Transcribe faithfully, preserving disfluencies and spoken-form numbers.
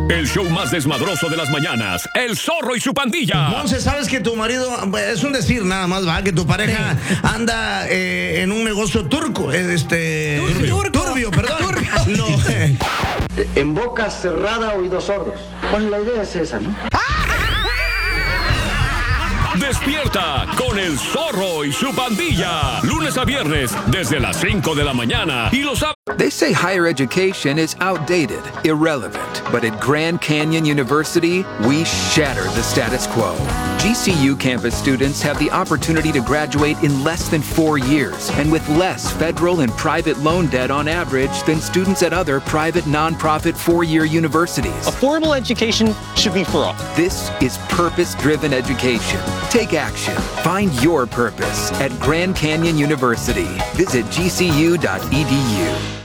El show más desmadroso de las mañanas. El Zorro y su pandilla. Monse, ¿sabes que tu marido, es un decir nada más, va, que tu pareja anda eh, en un negocio turco, este... Turbio. Turbio, perdón. Turbio. No, eh. En boca cerrada, oídos sordos. Pues la idea es esa, ¿no? Despierta con el Zorro y su pandilla. Lunes a viernes desde las cinco de la mañana. Y los sábados. They say higher education is outdated, irrelevant. But at Grand Canyon University, we shatter the status quo. G C U campus students have the opportunity to graduate in less than four years and with less federal and private loan debt on average than students at other private nonprofit four-year universities. Affordable education should be for all. This is purpose-driven education. Take action. Find your purpose at Grand Canyon University. Visit G C U dot E D U.